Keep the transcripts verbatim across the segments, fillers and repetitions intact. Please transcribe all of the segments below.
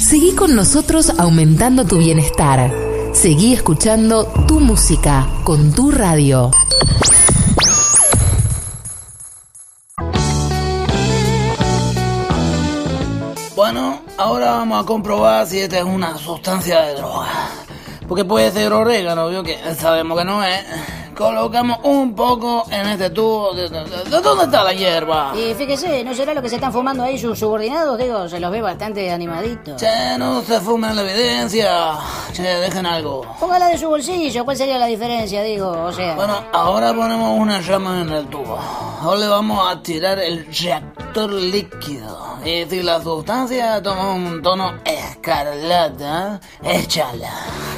Seguí con nosotros aumentando tu bienestar. Seguí escuchando tu música con tu radio. Bueno, ahora vamos a comprobar si esta es una sustancia de droga. Porque puede ser orégano, ¿vio? Que sabemos que no es. Colocamos un poco en este tubo. ¿De, de, de, de dónde está la hierba? Y fíjese, ¿no será lo que se están fumando ahí sus subordinados? Digo, se los ve bastante animaditos. Che, no se fumen la evidencia. Che, dejen algo. Póngala de su bolsillo, ¿cuál sería la diferencia, digo? O sea... Bueno, ahora ponemos una llama en el tubo. Ahora le vamos a tirar el reactor líquido. Y si la sustancia toma un tono escarlata, échala.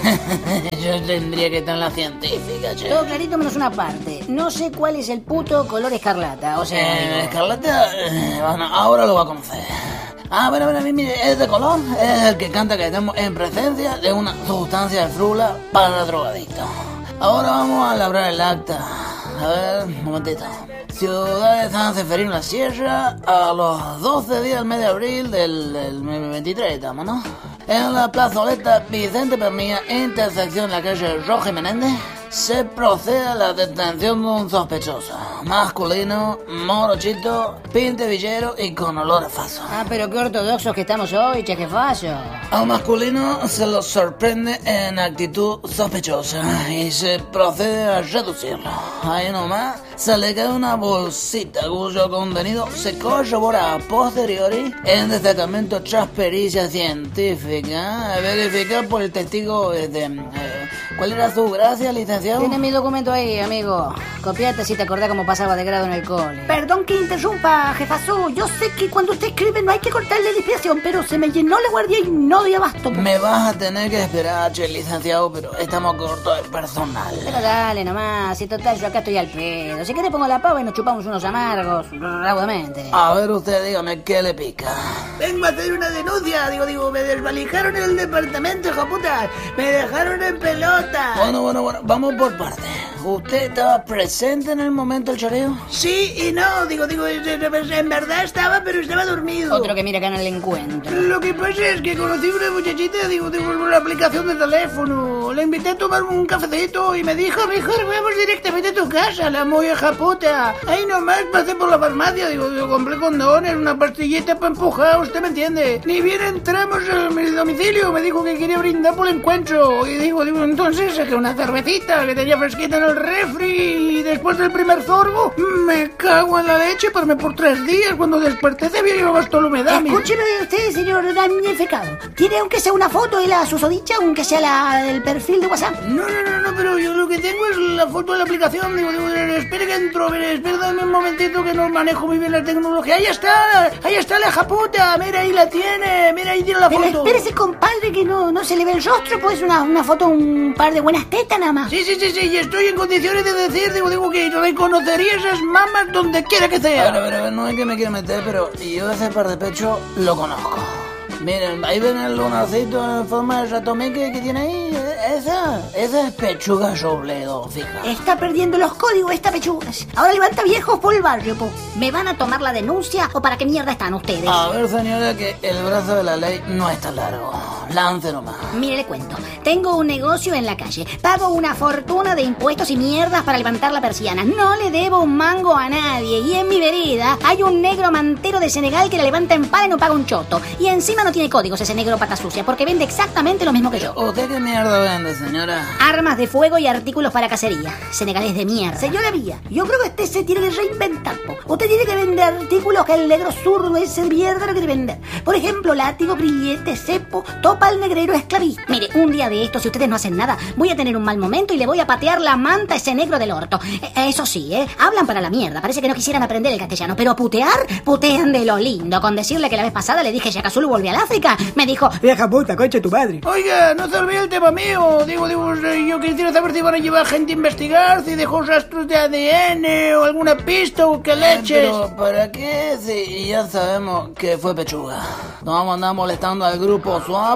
Yo tendría que estar en la científica, che. Todo clarito menos una parte. No sé cuál es el puto color escarlata, o sea... Eh, escarlata, eh, bueno, ahora lo va a conocer. Ah, bueno, bueno, mire, este color es el que canta que estamos en presencia de una sustancia de frula para drogadictos. Ahora vamos a labrar el acta. A ver, un momentito. Ciudad de San Seferino La Sierra, a los doce días del mes de abril del, del veintitrés, estamos, ¿no? En la plazoleta Vicente Pernilla, intersección en la calle Roge Menéndez, se procede a la detención de un sospechoso. Masculino, morochito, pinte villero y con olor a faso. Ah, pero qué ortodoxos que estamos hoy, che, qué fallo. Al masculino se lo sorprende en actitud sospechosa y se procede a reducirlo. Ahí nomás se le queda una bolsita cuyo contenido se corrobora a posteriori en destacamento tras pericia científica, verificada por el testigo de... Eh, ¿Cuál era su gracia, licenciado? Tiene mi documento ahí, amigo. Copiate si te acordás cómo pasaba de grado en el cole. Perdón que interrumpa, jefazo. Yo sé que cuando usted escribe no hay que cortarle la inspiración, pero se me llenó la guardia y no doy abasto. Me vas a tener que esperar, che, licenciado, pero estamos cortos de personal. Pero dale nomás, si total yo acá estoy al pedo. Si querés pongo la pava y nos chupamos unos amargos, raudamente. A ver usted, dígame, ¿qué le pica? Vengo a hacer una denuncia, digo, digo, me desvalijaron el departamento, hijo puta. Me dejaron en pelota. Bueno, bueno, bueno, vamos por partes. ¿Usted estaba presente en el momento del choreo? Sí y no, digo, digo, en verdad estaba, pero estaba dormido. Otro que mira acá en el encuentro. Lo que pasa es que conocí a una muchachita, digo, digo, por la aplicación de teléfono. La invité a tomar un cafecito y me dijo, mejor vamos directamente a tu casa, la muy hija puta. Ahí nomás pasé por la farmacia, digo, digo, compré condones, una pastillita para empujar, usted me entiende. Ni bien entramos a mi domicilio, me dijo que quería brindar por el encuentro. Y digo, digo, entonces saqué una cervecita que tenía fresquita en el refri y después del primer sorbo me cago en la leche, parme por tres días. Cuando desperté se había llevado hasta la humedad. Escúcheme usted, señor damnificado. ¿Tiene aunque sea una foto de la susodicha, aunque sea la del perfil de WhatsApp? No, no, no, no, pero yo lo que tengo es la foto de la aplicación. Digo, digo, espere que entro, mire, espere, dame un momentito que no manejo muy bien la tecnología. Ahí está, ahí está la hija puta, mira, ahí la tiene, mira, ahí tiene la pero foto. Espérese, compadre, que no, no se le ve el rostro, pues una, una foto, un par de buenas tetas nada más. Sí, sí, sí, sí, y estoy en condiciones de decir, digo, digo que reconocería esas mamas donde quiera que sea. A ver, a ver, a ver, no es que me quiera meter, pero yo ese par de pecho lo conozco. Miren, ahí ven el lunarcito en forma de ratomeque que tiene ahí. Esa, esa es pechuga Robledo, fija. Está perdiendo los códigos esta pechuga. Ahora levanta viejos por el barrio, po. ¿Me van a tomar la denuncia o para qué mierda están ustedes? A ver, señora, que el brazo de la ley no está largo. Lance nomás. Mire, le cuento. Tengo un negocio en la calle. Pago una fortuna de impuestos y mierdas para levantar la persiana. No le debo un mango a nadie. Y en mi vereda hay un negro mantero de Senegal que la levanta en pala y no paga un choto. Y encima no tiene códigos ese negro pata sucia, porque vende exactamente lo mismo que yo. ¿Usted qué mierda vende, señora? Armas de fuego y artículos para cacería. Senegalés de mierda. Señora mía, yo creo que usted se tiene que reinventar, po. Usted tiene que vender artículos que el negro zurdo ese de mierda no quiere vender. Por ejemplo, látigo, brillete, cepo, topa al negrero esclavista. Mire, un día de estos, si ustedes no hacen nada, voy a tener un mal momento y le voy a patear la manta a ese negro del orto. Eh, eso sí, ¿eh? Hablan para la mierda. Parece que no quisieran aprender el castellano, pero putear, putean de lo lindo. Con decirle que la vez pasada le dije Yacazulu volví al África, me dijo, vieja puta, concha tu madre. Oiga, no se olvide el tema mío. Digo, digo, yo quisiera saber si van a llevar gente a investigar, si dejó rastros de A D N o alguna pista o qué leches. Pero, ¿para qué? Si ya sabemos que fue pechuga. Nos vamos a andar molestando al grupo S W A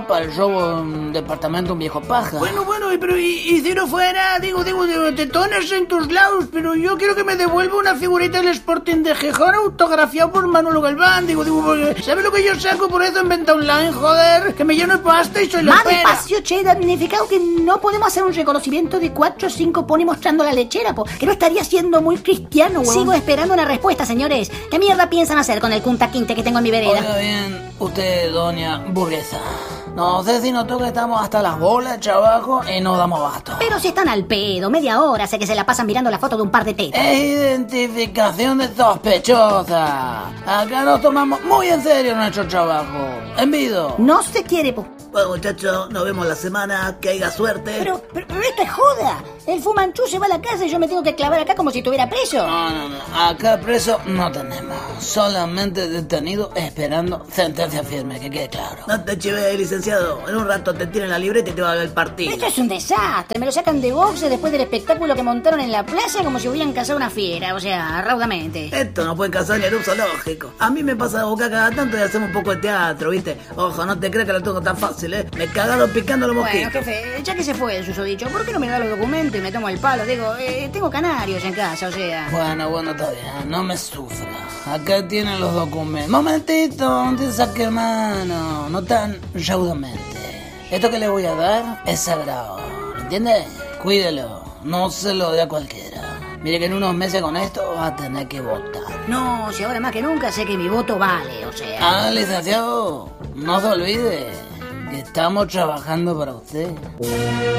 va para el show um, departamento un viejo paja. Bueno, bueno, pero y, y si no fuera, digo, digo, digo, tetones en tus lados, pero yo quiero que me devuelva una figurita del Sporting de Gijón autografiado por Manolo Galván, digo, digo, porque ¿sabes lo que yo saco por eso en venta online, joder? Que me lleno de pasta y soy la Más pera. despacio, che, damnificado, que no podemos hacer un reconocimiento de cuatro o cinco poni mostrando la lechera, po, que no estaría siendo muy cristiano, weón. Sigo esperando una respuesta, señores. ¿Qué mierda piensan hacer con el Kunta Quinte que tengo en mi vereda? Oiga bien, usted, doña burguesa. No sé si notó que estamos hasta las bolas, trabajo, y no damos basto. Pero si están al pedo, media hora, sé que se la pasan mirando la foto de un par de tetas. Es identificación de sospechosa. Acá nos tomamos muy en serio nuestro trabajo. Envido. No se quiere, po. Bueno, muchachos, nos vemos la semana, que haya suerte. Pero, pero, pero esto es joda. El Fumanchu se va a la casa y yo me tengo que clavar acá como si estuviera preso. No, no, no. Acá preso no tenemos. Solamente detenido esperando sentencia firme, que quede claro. No te chives, licenciado. En un rato te tiran la libreta y te va a ver el partido. Esto es un desastre. Me lo sacan de boxe después del espectáculo que montaron en la plaza como si hubieran cazado una fiera. O sea, raudamente. Esto no puede casar ni en un zoológico. A mí me pasa de boca cada tanto y hacemos un poco de teatro, ¿viste? Ojo, no te creas que lo tengo tan fácil, ¿eh? Me cagaron picando los mosquitos. Bueno, jefe, ya que se fue el susodicho, ¿por qué no me da los documentos y me tomo el palo? Digo, eh, tengo canarios en casa, o sea... Bueno, bueno, está bien, no me sufra. Acá tienen los documentos. Momentito, no te saque mano, no tan raudamente. Esto que le voy a dar es sagrado, ¿entiende? Cuídelo, no se lo dé a cualquiera. Mire que en unos meses con esto va a tener que votar. No, si ahora más que nunca sé que mi voto vale, o sea... Ah, licenciado, no se olvide que estamos trabajando para usted.